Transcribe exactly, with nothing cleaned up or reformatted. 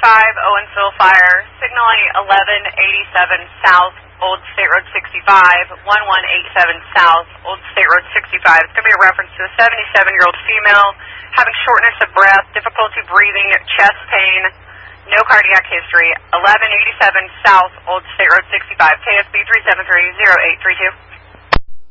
five, Owensville Fire, signaling eleven eighty-seven South, Old State Road sixty-five, eleven eighty-seven South, Old State Road sixty-five. It's going to be a reference to a seventy-seven-year-old female having shortness of breath, difficulty breathing, chest pain, no cardiac history, eleven eighty-seven South, Old State Road sixty-five, K S B three seven three zero eight three two.